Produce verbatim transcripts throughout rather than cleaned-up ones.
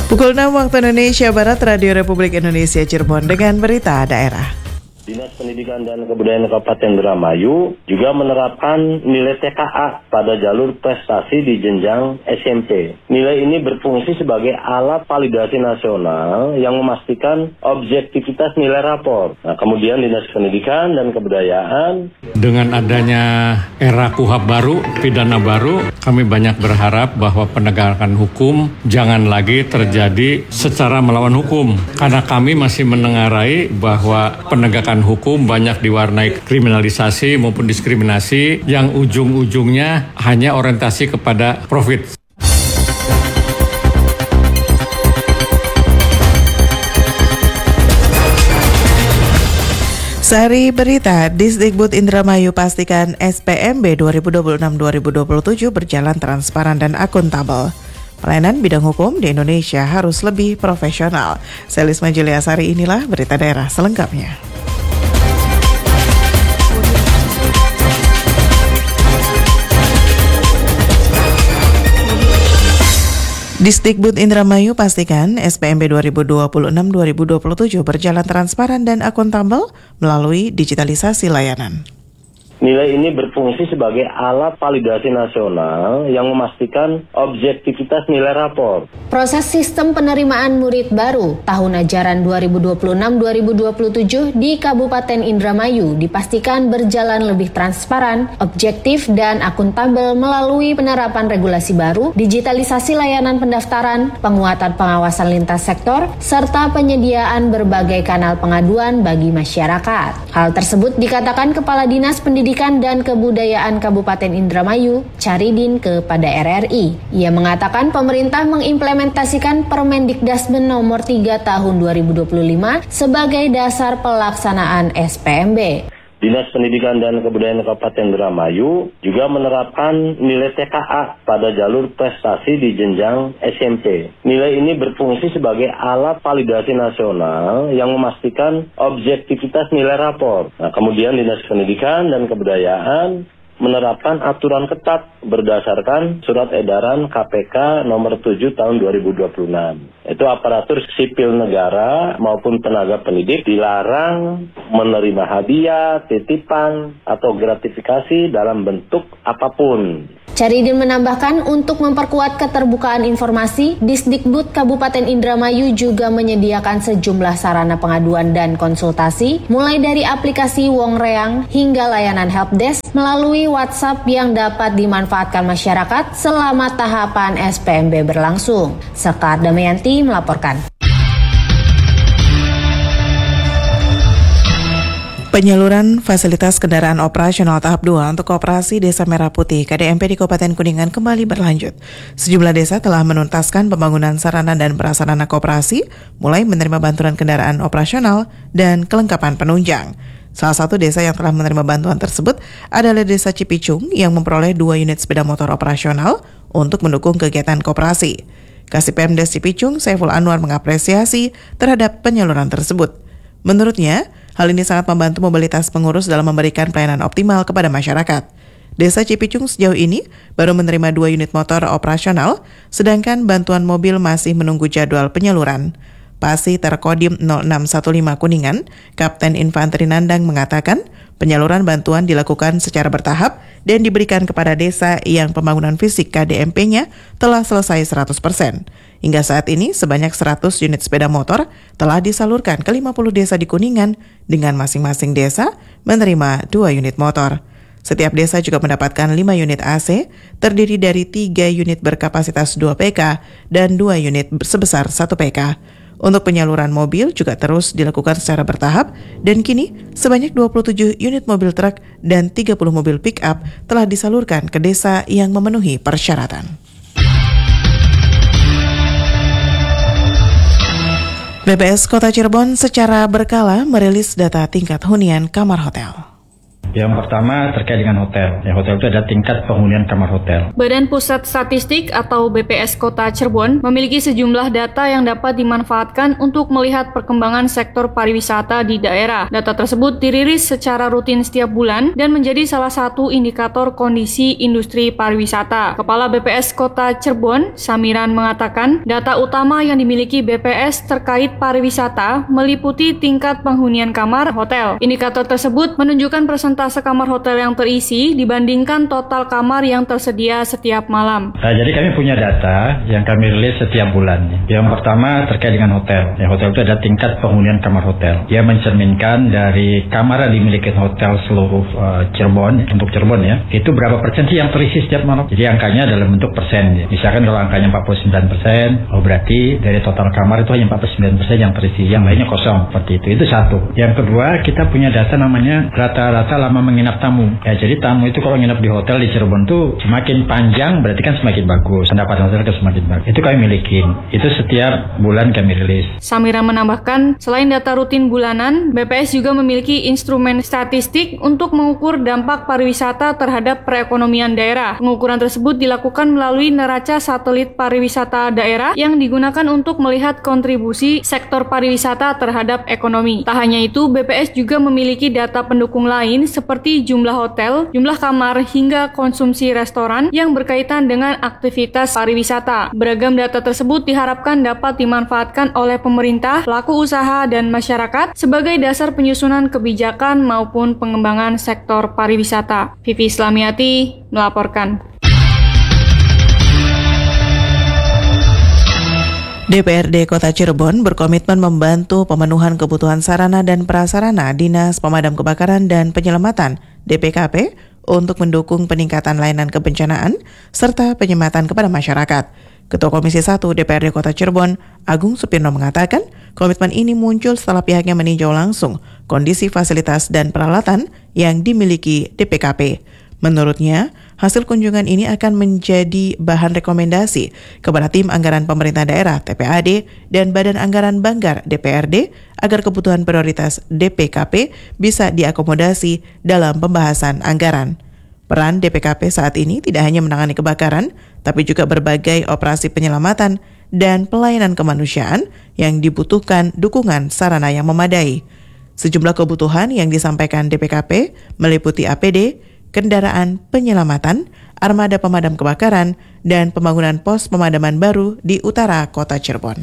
Pukul enam waktu Indonesia Barat, Radio Republik Indonesia Cirebon dengan berita daerah. Dinas Pendidikan dan Kebudayaan Kabupaten Indramayu juga menerapkan nilai T K A pada jalur prestasi di jenjang S M P. Nilai ini berfungsi sebagai alat validasi nasional yang memastikan objektivitas nilai rapor. Nah, kemudian Dinas Pendidikan dan Kebudayaan dengan adanya era KUHAP baru, pidana baru, kami banyak berharap bahwa penegakan hukum jangan lagi terjadi secara melawan hukum. Karena kami masih menengarai bahwa penegakan hukum banyak diwarnai kriminalisasi maupun diskriminasi yang ujung-ujungnya hanya orientasi kepada profit. Sehari berita, Disdikbud Indramayu pastikan S P M B dua ribu dua puluh enam dua ribu dua puluh tujuh berjalan transparan dan akuntabel. Pelayanan bidang hukum di Indonesia harus lebih profesional. Selisma Juliasari, inilah berita daerah selengkapnya. Disdikbud Indramayu pastikan S P M B dua ribu dua puluh enam dua ribu dua puluh tujuh berjalan transparan dan akuntabel melalui digitalisasi layanan. Nilai ini berfungsi sebagai alat validasi nasional yang memastikan objektivitas nilai rapor. Proses sistem penerimaan murid baru tahun ajaran dua ribu dua puluh enam dua ribu dua puluh tujuh di Kabupaten Indramayu dipastikan berjalan lebih transparan, objektif, dan akuntabel melalui penerapan regulasi baru, digitalisasi layanan pendaftaran, penguatan pengawasan lintas sektor, serta penyediaan berbagai kanal pengaduan bagi masyarakat. Hal tersebut dikatakan Kepala Dinas Pendidikan Pendidikan dan Kebudayaan Kabupaten Indramayu, Caridin, kepada R R I. Ia mengatakan pemerintah mengimplementasikan Permendikdasmen nomor tiga tahun dua ribu dua puluh lima sebagai dasar pelaksanaan S P M B. Dinas Pendidikan dan Kebudayaan Kabupaten Indramayu juga menerapkan nilai T K A pada jalur prestasi di jenjang S M P. Nilai ini berfungsi sebagai alat validasi nasional yang memastikan objektivitas nilai rapor. Nah, kemudian Dinas Pendidikan dan Kebudayaan menerapkan aturan ketat berdasarkan Surat Edaran K P K nomor tujuh tahun dua ribu dua puluh enam. Itu aparatur sipil negara maupun tenaga pendidik dilarang menerima hadiah, titipan, atau gratifikasi dalam bentuk apapun. Caridin menambahkan untuk memperkuat keterbukaan informasi, Disdikbud Kabupaten Indramayu juga menyediakan sejumlah sarana pengaduan dan konsultasi, mulai dari aplikasi Wongreang hingga layanan helpdesk melalui WhatsApp yang dapat dimanfaatkan masyarakat selama tahapan S P M B berlangsung. Sekar Damayanti melaporkan. Penyaluran fasilitas kendaraan operasional tahap dua untuk Koperasi Desa Merah Putih K D M P di Kabupaten Kuningan kembali berlanjut. Sejumlah desa telah menuntaskan pembangunan sarana dan prasarana koperasi, mulai menerima bantuan kendaraan operasional dan kelengkapan penunjang. Salah satu desa yang telah menerima bantuan tersebut adalah Desa Cipicung yang memperoleh dua unit sepeda motor operasional untuk mendukung kegiatan koperasi. Kasih Pemdes Cipicung, Saiful Anwar, mengapresiasi terhadap penyaluran tersebut. Menurutnya, hal ini sangat membantu mobilitas pengurus dalam memberikan pelayanan optimal kepada masyarakat. Desa Cipicung sejauh ini baru menerima dua unit motor operasional, sedangkan bantuan mobil masih menunggu jadwal penyaluran. Pasi Terkodim nol enam satu lima Kuningan, Kapten Infanteri Nandang mengatakan penyaluran bantuan dilakukan secara bertahap dan diberikan kepada desa yang pembangunan fisik K D M P-nya telah selesai seratus persen. Hingga saat ini sebanyak seratus unit sepeda motor telah disalurkan ke lima puluh desa di Kuningan dengan masing-masing desa menerima dua unit motor. Setiap desa juga mendapatkan lima unit A C terdiri dari tiga unit berkapasitas dua P K dan dua unit sebesar satu P K. Untuk penyaluran mobil juga terus dilakukan secara bertahap dan kini sebanyak dua puluh tujuh unit mobil truk dan tiga puluh mobil pick-up telah disalurkan ke desa yang memenuhi persyaratan. B P S Kota Cirebon secara berkala merilis data tingkat hunian kamar hotel. Yang pertama terkait dengan hotel. Ya, hotel itu ada tingkat penghunian kamar hotel. Badan Pusat Statistik atau B P S Kota Cirebon memiliki sejumlah data yang dapat dimanfaatkan untuk melihat perkembangan sektor pariwisata di daerah. Data tersebut dirilis secara rutin setiap bulan dan menjadi salah satu indikator kondisi industri pariwisata. Kepala B P S Kota Cirebon, Samiran, mengatakan data utama yang dimiliki B P S terkait pariwisata meliputi tingkat penghunian kamar hotel. Indikator tersebut menunjukkan persentase kamar hotel yang terisi dibandingkan total kamar yang tersedia setiap malam. Nah, jadi kami punya data yang kami rilis setiap bulan. Yang pertama terkait dengan hotel. Ya, hotel itu ada tingkat penghunian kamar hotel. Dia mencerminkan dari kamar yang dimiliki hotel seluruh uh, Cirebon, untuk Cirebon ya, itu berapa persen sih yang terisi setiap malam. Jadi angkanya dalam bentuk persen. Ya. Misalkan kalau angkanya empat puluh sembilan persen, oh berarti dari total kamar itu hanya empat puluh sembilan persen yang terisi, yang lainnya kosong. Seperti itu. Itu satu. Yang kedua, kita punya data namanya rata-rata lama menginap tamu. Ya, jadi tamu itu kalau nginap di hotel di Cirebon tuh semakin panjang berarti kan semakin bagus. Pendapatan hotel kan semakin bagus. Itu kami milikin. Itu setiap bulan kami rilis. Samira menambahkan, selain data rutin bulanan, B P S juga memiliki instrumen statistik untuk mengukur dampak pariwisata terhadap perekonomian daerah. Pengukuran tersebut dilakukan melalui neraca satelit pariwisata daerah yang digunakan untuk melihat kontribusi sektor pariwisata terhadap ekonomi. Tak hanya itu, B P S juga memiliki data pendukung lain seperti jumlah hotel, jumlah kamar, hingga konsumsi restoran yang berkaitan dengan aktivitas pariwisata. Beragam data tersebut diharapkan dapat dimanfaatkan oleh pemerintah, pelaku usaha, dan masyarakat sebagai dasar penyusunan kebijakan maupun pengembangan sektor pariwisata. Vivi Islamiati melaporkan. D P R D Kota Cirebon berkomitmen membantu pemenuhan kebutuhan sarana dan prasarana Dinas Pemadam Kebakaran dan Penyelamatan D P K P untuk mendukung peningkatan layanan kebencanaan serta penyematan kepada masyarakat. Ketua Komisi satu D P R D Kota Cirebon, Agung Supirno, mengatakan komitmen ini muncul setelah pihaknya meninjau langsung kondisi fasilitas dan peralatan yang dimiliki D P K P. Menurutnya, hasil kunjungan ini akan menjadi bahan rekomendasi kepada tim anggaran pemerintah daerah T P A D dan Badan Anggaran Banggar D P R D agar kebutuhan prioritas D P K P bisa diakomodasi dalam pembahasan anggaran. Peran D P K P saat ini tidak hanya menangani kebakaran, tapi juga berbagai operasi penyelamatan dan pelayanan kemanusiaan yang dibutuhkan dukungan sarana yang memadai. Sejumlah kebutuhan yang disampaikan D P K P meliputi A P D, kendaraan penyelamatan, armada pemadam kebakaran, dan pembangunan pos pemadaman baru di utara Kota Cirebon.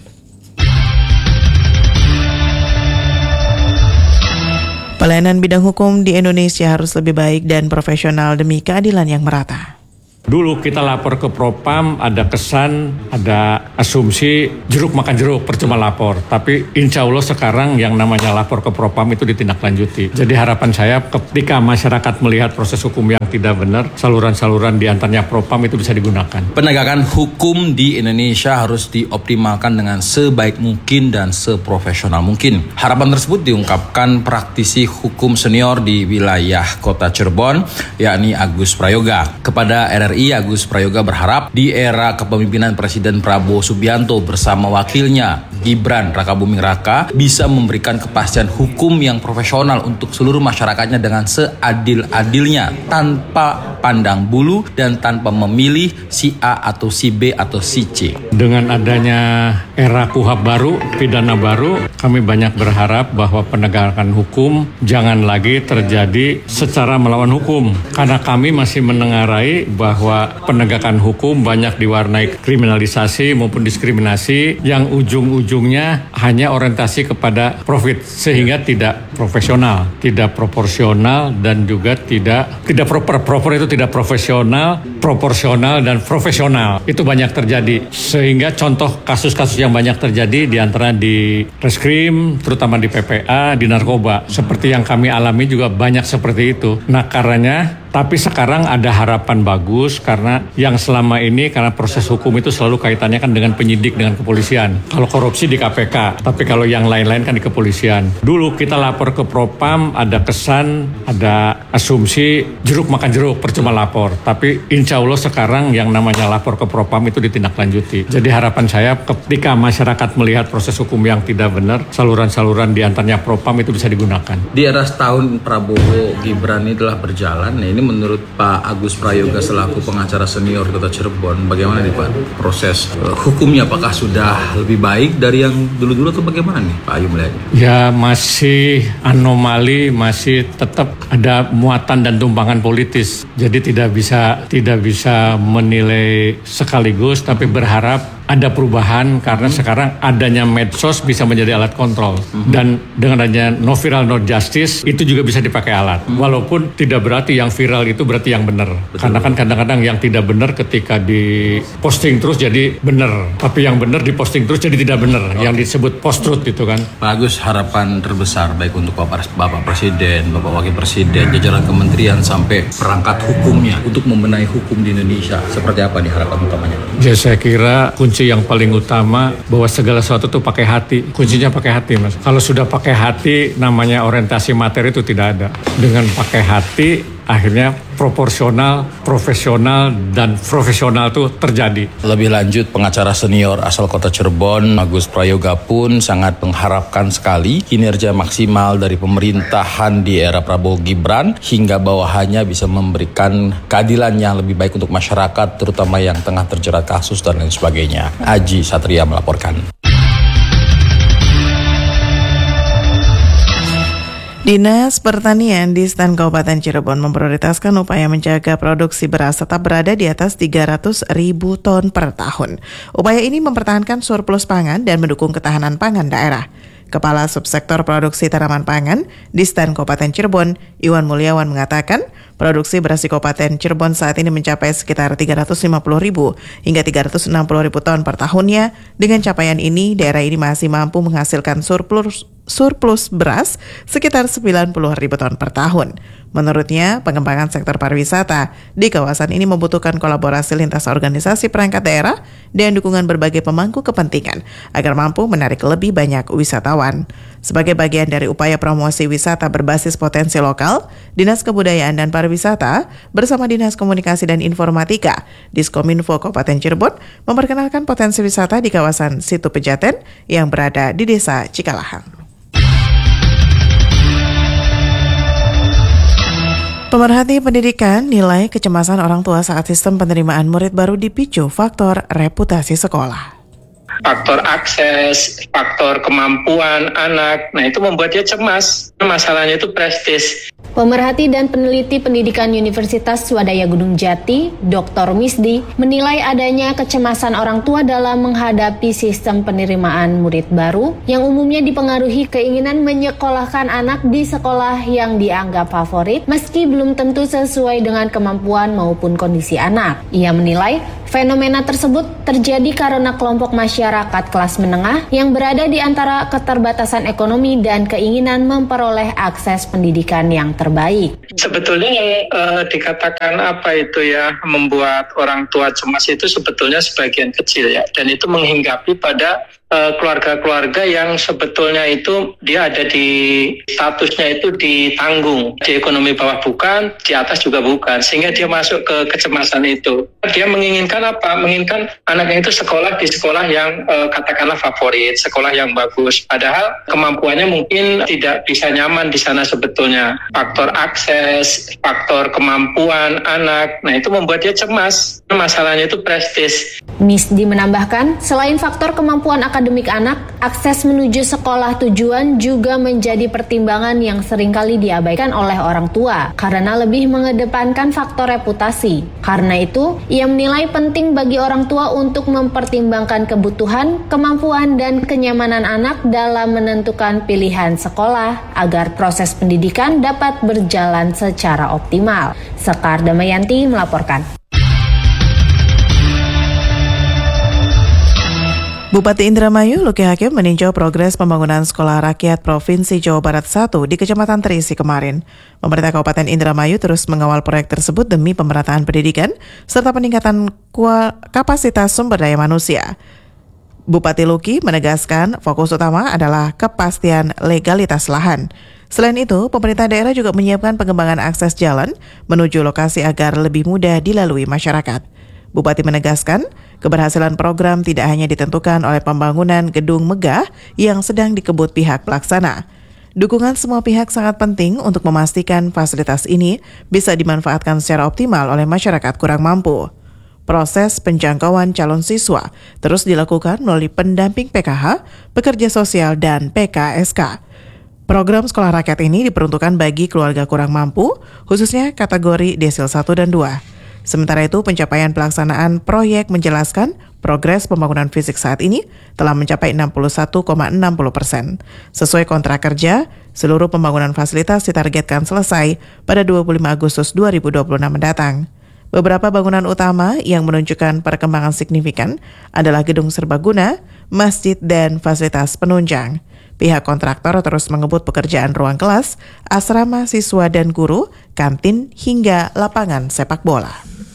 Pelayanan bidang hukum di Indonesia harus lebih baik dan profesional demi keadilan yang merata. Dulu kita lapor ke Propam, ada kesan, ada asumsi jeruk makan jeruk, percuma lapor. Tapi insya Allah sekarang yang namanya lapor ke Propam itu ditindaklanjuti. Jadi harapan saya ketika masyarakat melihat proses hukum yang tidak benar, saluran-saluran di antaranya Propam itu bisa digunakan. Penegakan hukum di Indonesia harus dioptimalkan dengan sebaik mungkin dan seprofesional mungkin. Harapan tersebut diungkapkan praktisi hukum senior di wilayah Kota Cirebon, yakni Agus Prayoga. Kepada R R I, Agus Prayoga berharap di era kepemimpinan Presiden Prabowo Subianto bersama wakilnya Gibran Rakabuming Raka bisa memberikan kepastian hukum yang profesional untuk seluruh masyarakatnya dengan seadil-adilnya tanpa pandang bulu dan tanpa memilih si A atau si B atau si C. Dengan adanya era KUHAP baru, pidana baru, kami banyak berharap bahwa penegakan hukum jangan lagi terjadi secara melawan hukum. Karena kami masih menengarai bahwa bahwa penegakan hukum banyak diwarnai kriminalisasi maupun diskriminasi yang ujung-ujungnya hanya orientasi kepada profit sehingga tidak profesional, tidak proporsional dan juga tidak tidak proper. Proper itu tidak profesional, proporsional dan profesional. Itu banyak terjadi sehingga contoh kasus-kasus yang banyak terjadi di antara di reskrim, terutama di P P A, di narkoba. Seperti yang kami alami juga banyak seperti itu. Nah, karenanya tapi sekarang ada harapan bagus karena yang selama ini karena proses hukum itu selalu kaitannya kan dengan penyidik dengan kepolisian. Kalau korupsi di K P K, tapi kalau yang lain-lain kan di kepolisian. Dulu kita lapor lapor ke Propam ada kesan, ada asumsi jeruk makan jeruk, percuma lapor. Tapi insya Allah sekarang yang namanya lapor ke Propam itu ditindaklanjuti. Jadi harapan saya ketika masyarakat melihat proses hukum yang tidak benar, saluran-saluran di antaranya Propam itu bisa digunakan. Di era setahun Prabowo Gibran ini telah berjalan, nah ini menurut Pak Agus Prayoga selaku pengacara senior Kota Cirebon, bagaimana nih Pak proses uh, hukumnya? Apakah sudah lebih baik dari yang dulu-dulu atau bagaimana nih Pak Ayu melihatnya? Ya masih anomali, masih tetap ada muatan dan tumpangan politis. Jadi tidak bisa tidak bisa menilai sekaligus, tapi berharap ada perubahan karena hmm. sekarang adanya medsos bisa menjadi alat kontrol hmm. dan dengan adanya no viral no justice itu juga bisa dipakai alat. Hmm. Walaupun tidak berarti yang viral itu berarti yang benar. Karena kan kadang-kadang yang tidak benar ketika di posting terus jadi benar, tapi yang benar di posting terus jadi tidak benar. Okay. Yang disebut post truth itu kan. Pak Agus, harapan terbesar baik untuk Bapak, Bapak Presiden, Bapak Wakil Presiden, jajaran kementerian sampai perangkat hukumnya untuk membenahi hukum di Indonesia, seperti apa nih harapan utamanya? Ya saya kira kunci yang paling utama bahwa segala sesuatu itu pakai hati. Kuncinya pakai hati, Mas. Kalau sudah pakai hati, namanya orientasi materi itu tidak ada. Dengan pakai hati, akhirnya proporsional, profesional, dan profesional itu terjadi. Lebih lanjut, pengacara senior asal Kota Cirebon, Agus Prayoga pun sangat mengharapkan sekali kinerja maksimal dari pemerintahan di era Prabowo Gibran hingga bawahannya bisa memberikan keadilan yang lebih baik untuk masyarakat, terutama yang tengah terjerat kasus dan lain sebagainya. Aji Satria melaporkan. Dinas Pertanian di Stan Kabupaten Cirebon memprioritaskan upaya menjaga produksi beras tetap berada di atas tiga ratus ribu ton per tahun. Upaya ini mempertahankan surplus pangan dan mendukung ketahanan pangan daerah. Kepala Subsektor Produksi Tanaman Pangan di Stan Kabupaten Cirebon, Iwan Mulyawan mengatakan, produksi beras di Kabupaten Cirebon saat ini mencapai sekitar tiga ratus lima puluh ribu hingga tiga ratus enam puluh ribu ton per tahunnya. Dengan capaian ini, daerah ini masih mampu menghasilkan surplus surplus beras sekitar sembilan puluh ribu ton per tahun. Menurutnya, pengembangan sektor pariwisata di kawasan ini membutuhkan kolaborasi lintas organisasi perangkat daerah dan dukungan berbagai pemangku kepentingan agar mampu menarik lebih banyak wisatawan. Sebagai bagian dari upaya promosi wisata berbasis potensi lokal, Dinas Kebudayaan dan Pariwisata bersama Dinas Komunikasi dan Informatika Diskominfo Kabupaten Cirebon memperkenalkan potensi wisata di kawasan Situ Pejaten yang berada di Desa Cikalahang. Pemerhati pendidikan nilai kecemasan orang tua saat sistem penerimaan murid baru dipicu faktor reputasi sekolah. Faktor akses, faktor kemampuan anak, nah itu membuat dia cemas. Masalahnya itu prestis. Pemerhati dan peneliti pendidikan Universitas Swadaya Gunung Jati, Doktor Misdi, menilai adanya kecemasan orang tua dalam menghadapi sistem penerimaan murid baru yang umumnya dipengaruhi keinginan menyekolahkan anak di sekolah yang dianggap favorit meski belum tentu sesuai dengan kemampuan maupun kondisi anak. Ia menilai fenomena tersebut terjadi karena kelompok masyarakat kelas menengah yang berada di antara keterbatasan ekonomi dan keinginan memperoleh akses pendidikan yang terbaik. Sebetulnya yang uh, dikatakan apa itu ya membuat orang tua cemas itu sebetulnya sebagian kecil ya, dan itu menghinggapi pada keluarga-keluarga yang sebetulnya itu dia ada di statusnya itu ditanggung, di ekonomi bawah bukan, di atas juga bukan, sehingga dia masuk ke kecemasan itu. Dia menginginkan apa? Menginginkan anaknya itu sekolah di sekolah yang eh, katakanlah favorit, sekolah yang bagus. Padahal kemampuannya mungkin tidak bisa nyaman di sana sebetulnya. Faktor akses, faktor kemampuan anak, nah itu membuat dia cemas. Masalahnya itu prestis. Misdi menambahkan, selain faktor kemampuan akademik anak, akses menuju sekolah tujuan juga menjadi pertimbangan yang seringkali diabaikan oleh orang tua karena lebih mengedepankan faktor reputasi. Karena itu, ia menilai penting bagi orang tua untuk mempertimbangkan kebutuhan, kemampuan, dan kenyamanan anak dalam menentukan pilihan sekolah agar proses pendidikan dapat berjalan secara optimal. Sekar Damayanti melaporkan. Bupati Indramayu, Luki Hakim meninjau progres pembangunan Sekolah Rakyat Provinsi Jawa Barat satu di Kecamatan Terisi kemarin. Pemerintah Kabupaten Indramayu terus mengawal proyek tersebut demi pemerataan pendidikan serta peningkatan kapasitas sumber daya manusia. Bupati Luki menegaskan fokus utama adalah kepastian legalitas lahan. Selain itu, pemerintah daerah juga menyiapkan pengembangan akses jalan menuju lokasi agar lebih mudah dilalui masyarakat. Bupati menegaskan, keberhasilan program tidak hanya ditentukan oleh pembangunan gedung megah yang sedang dikebut pihak pelaksana. Dukungan semua pihak sangat penting untuk memastikan fasilitas ini bisa dimanfaatkan secara optimal oleh masyarakat kurang mampu. Proses penjangkauan calon siswa terus dilakukan melalui pendamping P K H, pekerja sosial, dan P K S K. Program sekolah rakyat ini diperuntukkan bagi keluarga kurang mampu, khususnya kategori desil satu dan dua. Sementara itu, pencapaian pelaksanaan proyek menjelaskan progres pembangunan fisik saat ini telah mencapai enam puluh satu koma enam puluh persen. Sesuai kontrak kerja, seluruh pembangunan fasilitas ditargetkan selesai pada dua puluh lima Agustus dua ribu dua puluh enam mendatang. Beberapa bangunan utama yang menunjukkan perkembangan signifikan adalah gedung serbaguna, masjid, dan fasilitas penunjang. Pihak kontraktor terus mengebut pekerjaan ruang kelas, asrama siswa dan guru, kantin, hingga lapangan sepak bola.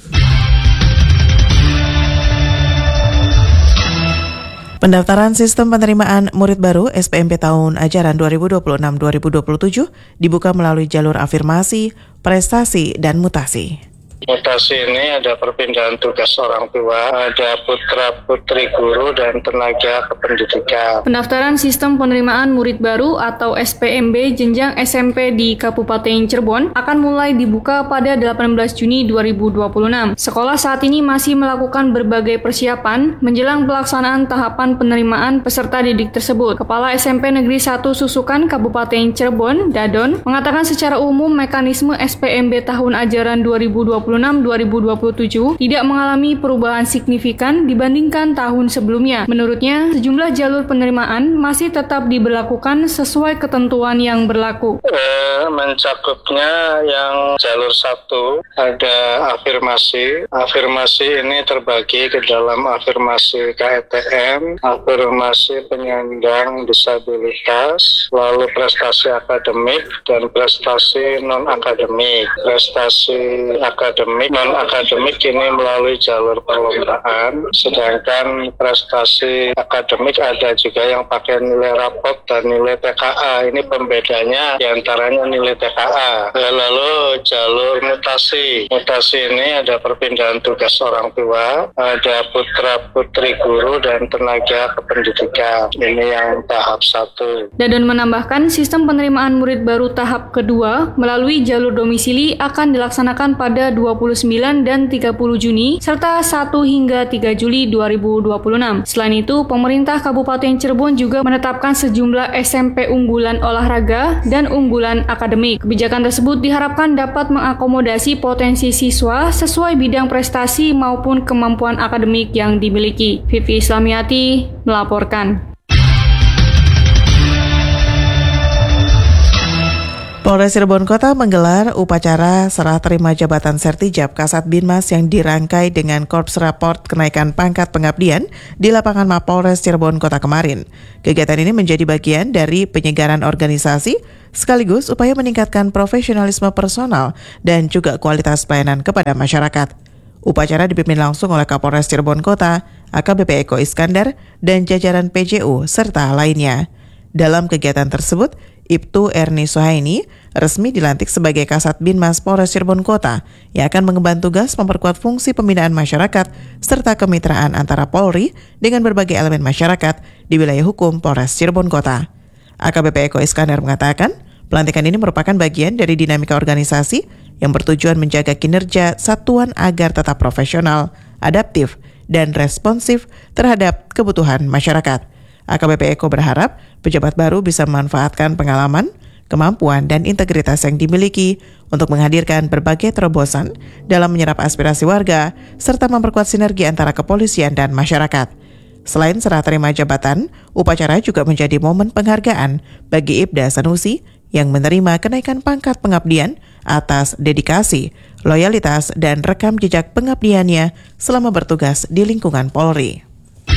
Pendaftaran sistem penerimaan murid baru S P M P tahun ajaran dua ribu dua puluh enam dua ribu dua puluh tujuh dibuka melalui jalur afirmasi, prestasi, dan mutasi. Mutasi ini ada perpindahan tugas orang tua, ada putra-putri guru, dan tenaga kependidikan. Pendaftaran sistem penerimaan murid baru atau S P M B jenjang S M P di Kabupaten Cirebon akan mulai dibuka pada delapan belas Juni dua ribu dua puluh enam. Sekolah saat ini masih melakukan berbagai persiapan menjelang pelaksanaan tahapan penerimaan peserta didik tersebut. Kepala S M P Negeri satu Susukan Kabupaten Cirebon, Dadon, mengatakan secara umum mekanisme S P M B tahun ajaran dua ribu dua puluh enam dua ribu dua puluh tujuh tidak mengalami perubahan signifikan dibandingkan tahun sebelumnya. Menurutnya, sejumlah jalur penerimaan masih tetap diberlakukan sesuai ketentuan yang berlaku. Eh, mencakupnya yang jalur satu ada afirmasi. Afirmasi ini terbagi ke dalam afirmasi K E T M, afirmasi penyandang disabilitas, lalu prestasi akademik dan prestasi non-akademik. Prestasi akademik Akademik, non-akademik ini melalui jalur perlombaan, sedangkan prestasi akademik ada juga yang pakai nilai rapot dan nilai T K A. Ini pembedanya diantaranya nilai T K A. Lalu jalur mutasi. Mutasi ini ada perpindahan tugas orang tua, ada putra-putri guru, dan tenaga kependidikan. Ini yang tahap satu. Dadon menambahkan sistem penerimaan murid baru tahap kedua melalui jalur domisili akan dilaksanakan pada dua puluh sembilan dan tiga puluh Juni serta satu hingga tiga Juli dua ribu dua puluh enam. Selain itu, pemerintah Kabupaten Cirebon juga menetapkan sejumlah S M P unggulan olahraga dan unggulan akademik. Kebijakan tersebut diharapkan dapat mengakomodasi potensi siswa sesuai bidang prestasi maupun kemampuan akademik yang dimiliki. Vivi Islamiati melaporkan. Polres Cirebon Kota menggelar upacara serah terima jabatan Sertijab Kasat Binmas yang dirangkai dengan Korps Raport Kenaikan Pangkat Pengabdian di lapangan Mapolres Cirebon Kota kemarin. Kegiatan ini menjadi bagian dari penyegaran organisasi sekaligus upaya meningkatkan profesionalisme personal dan juga kualitas pelayanan kepada masyarakat. Upacara dipimpin langsung oleh Kapolres Cirebon Kota, A K B P Eko Iskandar, dan jajaran P J U serta lainnya. Dalam kegiatan tersebut, Ibtu Erni Suhaini resmi dilantik sebagai Kasat Binmas Polres Cirebon Kota yang akan mengemban tugas memperkuat fungsi pembinaan masyarakat serta kemitraan antara Polri dengan berbagai elemen masyarakat di wilayah hukum Polres Cirebon Kota. A K B P Eko Iskandar mengatakan, pelantikan ini merupakan bagian dari dinamika organisasi yang bertujuan menjaga kinerja satuan agar tetap profesional, adaptif, dan responsif terhadap kebutuhan masyarakat. A K B P Eko berharap pejabat baru bisa memanfaatkan pengalaman, kemampuan, dan integritas yang dimiliki untuk menghadirkan berbagai terobosan dalam menyerap aspirasi warga serta memperkuat sinergi antara kepolisian dan masyarakat. Selain serah terima jabatan, upacara juga menjadi momen penghargaan bagi Ibda Sanusi yang menerima kenaikan pangkat pengabdian atas dedikasi, loyalitas, dan rekam jejak pengabdiannya selama bertugas di lingkungan Polri.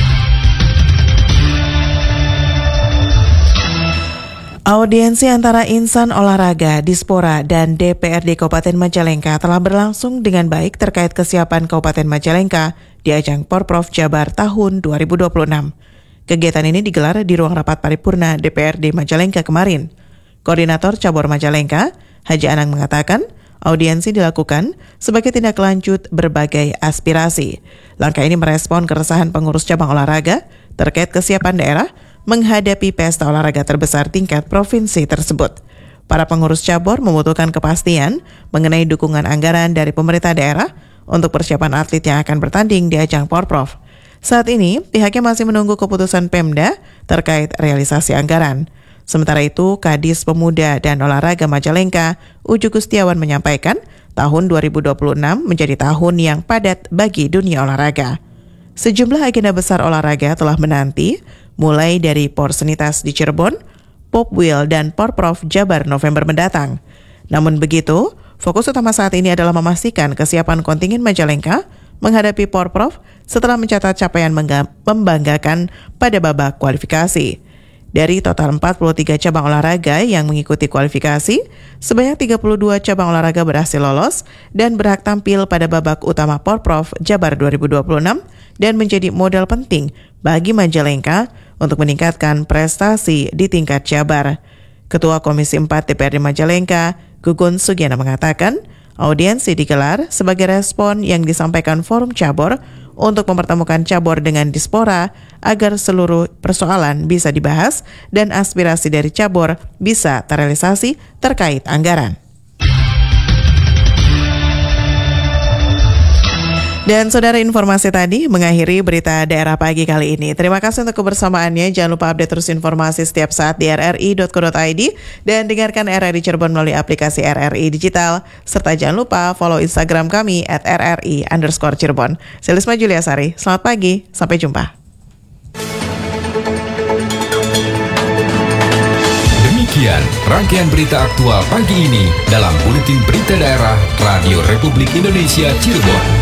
Audiensi antara insan olahraga, Dispora, dan D P R D Kabupaten Majalengka telah berlangsung dengan baik terkait kesiapan Kabupaten Majalengka di ajang Porprov Jabar tahun dua ribu dua puluh enam. Kegiatan ini digelar di ruang rapat paripurna D P R D Majalengka kemarin. Koordinator Cabur Majalengka, Haji Anang mengatakan, audiensi dilakukan sebagai tindak lanjut berbagai aspirasi. Langkah ini merespon keresahan pengurus cabang olahraga terkait kesiapan daerah menghadapi pesta olahraga terbesar tingkat provinsi tersebut. Para pengurus cabur membutuhkan kepastian mengenai dukungan anggaran dari pemerintah daerah untuk persiapan atlet yang akan bertanding di ajang Porprov. Saat ini, pihaknya masih menunggu keputusan Pemda terkait realisasi anggaran. Sementara itu, Kadis Pemuda dan Olahraga Majalengka, Uju Gustiawan menyampaikan, tahun dua ribu dua puluh enam menjadi tahun yang padat bagi dunia olahraga. Sejumlah agenda besar olahraga telah menanti, mulai dari Porsenitas di Cirebon, Popwheel dan Porprov Jabar November mendatang. Namun begitu, fokus utama saat ini adalah memastikan kesiapan kontingen Majalengka menghadapi Porprov setelah mencatat capaian membanggakan pada babak kualifikasi. Dari total empat puluh tiga cabang olahraga yang mengikuti kualifikasi, sebanyak tiga puluh dua cabang olahraga berhasil lolos dan berhak tampil pada babak utama Porprov Jabar dua ribu dua puluh enam dan menjadi modal penting bagi Majalengka untuk meningkatkan prestasi di tingkat Jabar. Ketua Komisi empat D P R D Majalengka, Gugun Sugiana mengatakan, audiensi digelar sebagai respon yang disampaikan Forum Cabur untuk mempertemukan cabur dengan Dispora agar seluruh persoalan bisa dibahas dan aspirasi dari cabur bisa terrealisasi terkait anggaran. Dan saudara, informasi tadi mengakhiri berita daerah pagi kali ini. Terima kasih untuk kebersamaannya. Jangan lupa update terus informasi setiap saat di r r i dot co dot i d dan dengarkan R R I Cirebon melalui aplikasi R R I Digital. Serta jangan lupa follow Instagram kami at R R I underscore Cirebon. Saya Lisma Juliasari, selamat pagi, sampai jumpa. Demikian rangkaian berita aktual pagi ini dalam Buletin Berita Daerah Radio Republik Indonesia Cirebon.